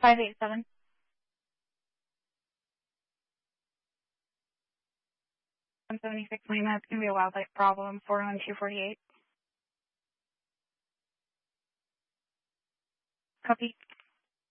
587. Lima, it's going to be a wildlife problem, 41248. Copy.